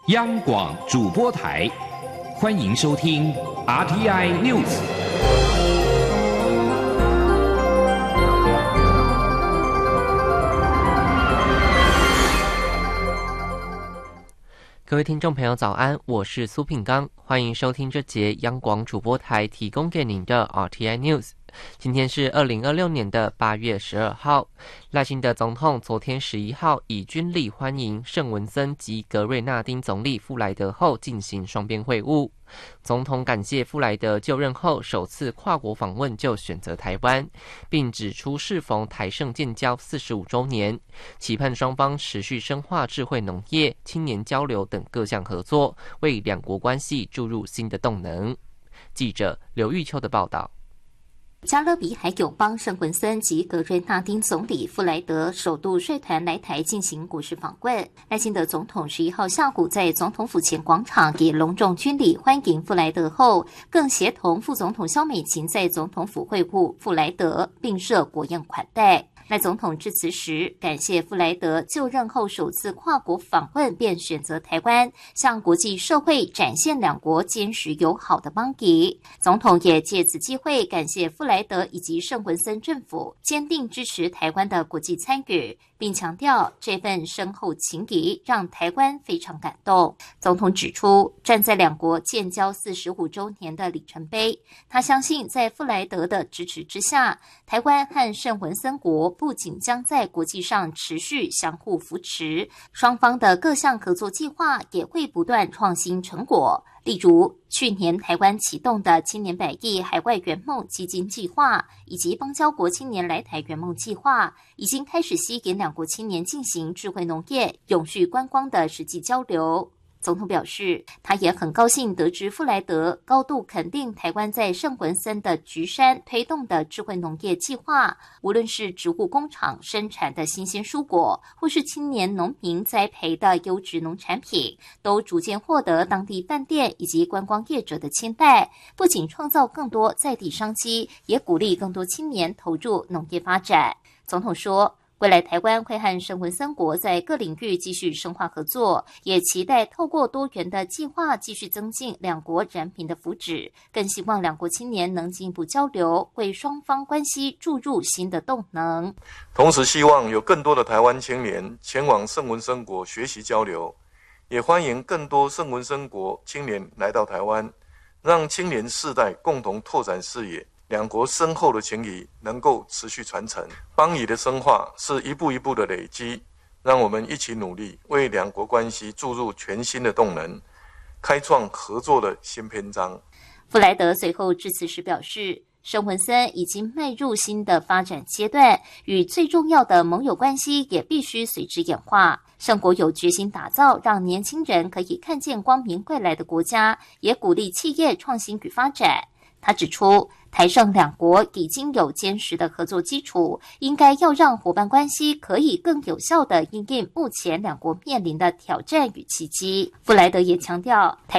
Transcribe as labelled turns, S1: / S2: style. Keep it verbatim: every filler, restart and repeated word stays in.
S1: 央广主播台，欢迎收听 R T I News。
S2: 各位听众朋友早安，我是苏品刚，欢迎收听这节央广主播台提供给您的 R T I News。今天是二零二六年的八月十二号，赖清德总统昨天十一号以军礼欢迎圣文森及格瑞纳丁总理富莱德后进行双边会晤。总统感谢富莱德就任后首次跨国访问就选择台湾，并指出适逢台圣建交四十五周年，期盼双方持续深化智慧农业、青年交流等各项合作，为两国关系注入新的动能。记者刘玉秋的报道。
S3: 加勒比海友邦圣文森及格瑞纳丁总理富莱德首度率团来台进行国事访问。赖清德总统十一号下午在总统府前广场以隆重军礼欢迎富莱德后，更协同副总统萧美琴在总统府会晤富莱德，并设国宴款待。赖总统致辞时，感谢富莱德就任后首次跨国访问便选择台湾，向国际社会展现两国坚实友好的邦谊。总统也借此机会感谢富莱德以及圣文森政府坚定支持台湾的国际参与，并强调这份深厚情谊让台湾非常感动。总统指出，站在两国建交四十五周年的里程碑，他相信在富莱德的支持之下，台湾和圣文森国不仅将在国际上持续相互扶持，双方的各项合作计划也会不断创新成果。例如，去年台湾启动的青年百亿海外圆梦基金计划，以及邦交国青年来台圆梦计划，已经开始吸引两国青年进行智慧农业、永续观光的实际交流。总统表示，他也很高兴得知富莱德高度肯定台湾在圣文森的菊山推动的智慧农业计划，无论是植物工厂生产的新鲜蔬果，或是青年农民栽培的优质农产品，都逐渐获得当地饭店以及观光业者的青睐，不仅创造更多在地商机，也鼓励更多青年投入农业发展。总统说，未来台湾会和圣文森国在各领域继续深化合作，也期待透过多元的计划继续增进两国人民的福祉，更希望两国青年能进一步交流，为双方关系注入新的动能。
S4: 同时希望有更多的台湾青年前往圣文森国学习交流，也欢迎更多圣文森国青年来到台湾，让青年世代共同拓展视野，两国深厚的情谊能够持续传承，邦谊的深化是一步一步的累积，让我们一起努力，为两国关系注入全新的动能，开创合作的新篇章。
S3: 富莱德随后致辞时表示，圣文森已经迈入新的发展阶段，与最重要的盟友关系也必须随之演化。圣国有决心打造让年轻人可以看见光明未来的国家，也鼓励企业创新与发展。他指出，台圣两国已经有坚实的合作基础，应该要让伙伴关系可以更有效地因应目前两国面临的挑战与契机。富莱德也强调，台